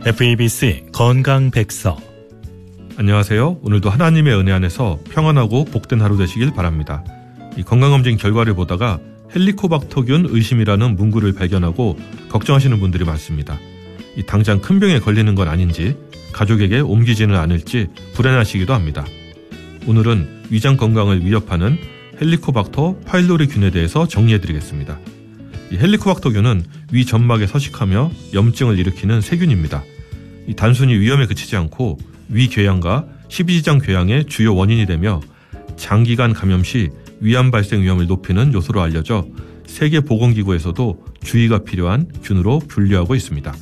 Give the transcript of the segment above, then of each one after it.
FEBC 건강백서. 안녕하세요. 오늘도 하나님의 은혜 안에서 평안하고 복된 하루 되시길 바랍니다. 이 건강검진 결과를 보다가 헬리코박터균 의심이라는 문구를 발견하고 걱정하시는 분들이 많습니다. 이 당장 큰 병에 걸리는 건 아닌지, 가족에게 옮기지는 않을지 불안하시기도 합니다. 오늘은 위장 건강을 위협하는 헬리코박터 파일로리균에 대해서 정리해드리겠습니다. 이 헬리코박터균은 위 점막에 서식하며 염증을 일으키는 세균입니다. 이 단순히 위염에 그치지 않고 위궤양과 십이지장 궤양의 주요 원인이 되며 장기간 감염 시 위암 발생 위험을 높이는 요소로 알려져 세계보건기구에서도 주의가 필요한 균으로 분류하고 있습니다.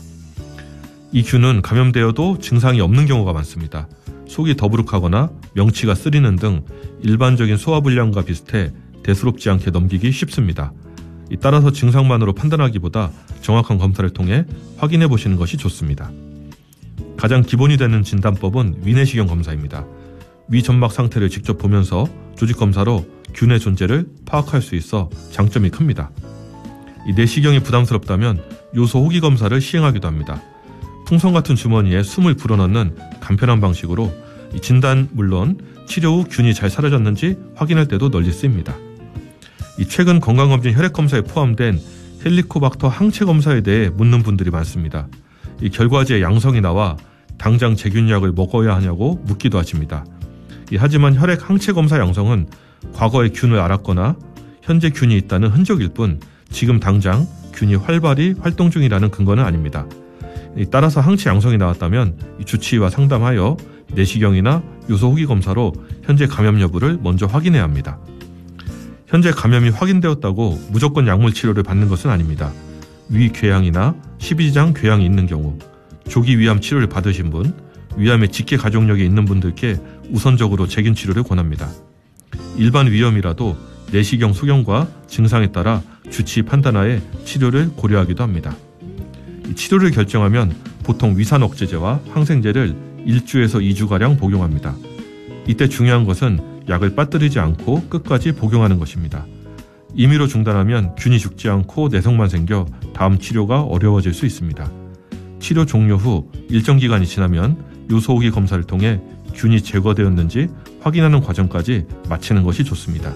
이 균은 감염되어도 증상이 없는 경우가 많습니다. 속이 더부룩하거나 명치가 쓰리는 등 일반적인 소화불량과 비슷해 대수롭지 않게 넘기기 쉽습니다. 따라서 증상만으로 판단하기보다 정확한 검사를 통해 확인해 보시는 것이 좋습니다. 가장 기본이 되는 진단법은 위내시경 검사입니다. 위 점막 상태를 직접 보면서 조직 검사로 균의 존재를 파악할 수 있어 장점이 큽니다. 이 내시경이 부담스럽다면 요소 호기 검사를 시행하기도 합니다. 풍선 같은 주머니에 숨을 불어넣는 간편한 방식으로 이 진단 물론 치료 후 균이 잘 사라졌는지 확인할 때도 널리 쓰입니다. 이 최근 건강검진 혈액검사에 포함된 헬리코박터 항체 검사에 대해 묻는 분들이 많습니다. 이 결과지에 양성이 나와 당장 제균약을 먹어야 하냐고 묻기도 하십니다. 하지만 혈액 항체 검사 양성은 과거에 균을 알았거나 현재 균이 있다는 흔적일 뿐 지금 당장 균이 활발히 활동 중이라는 근거는 아닙니다. 따라서 항체 양성이 나왔다면 주치의와 상담하여 내시경이나 요소 호기 검사로 현재 감염 여부를 먼저 확인해야 합니다. 현재 감염이 확인되었다고 무조건 약물 치료를 받는 것은 아닙니다. 위궤양이나 십이지장 궤양이 있는 경우, 조기 위암 치료를 받으신 분, 위암의 직계 가족력이 있는 분들께 우선적으로 제균 치료를 권합니다. 일반 위염이라도 내시경 소견과 증상에 따라 주치의 판단하에 치료를 고려하기도 합니다. 치료를 결정하면 보통 위산 억제제와 항생제를 1주에서 2주가량 복용합니다. 이때 중요한 것은 약을 빠뜨리지 않고 끝까지 복용하는 것입니다. 임의로 중단하면 균이 죽지 않고 내성만 생겨 다음 치료가 어려워질 수 있습니다. 치료 종료 후 일정 기간이 지나면 요소호기 검사를 통해 균이 제거되었는지 확인하는 과정까지 마치는 것이 좋습니다.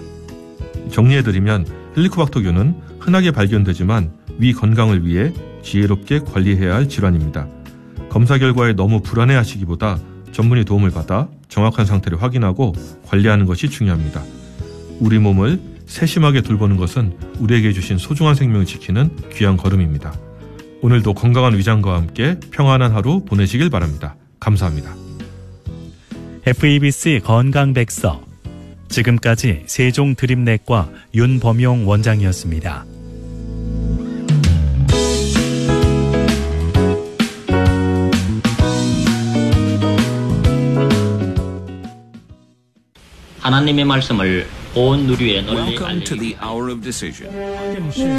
정리해드리면 헬리코박터균은 흔하게 발견되지만 위 건강을 위해 지혜롭게 관리해야 할 질환입니다. 검사 결과에 너무 불안해하시기보다 전문의 도움을 받아 정확한 상태를 확인하고 관리하는 것이 중요합니다. 우리 몸을 세심하게 돌보는 것은 우리에게 주신 소중한 생명을 지키는 귀한 걸음입니다. 오늘도 건강한 위장과 함께 평안한 하루 보내시길 바랍니다. 감사합니다. FEBC 건강백서. 지금까지 세종드림내과 윤범용 원장이었습니다. 하나님의 말씀을 온 누리에 널리 Welcome to the 알리기 hour of decision.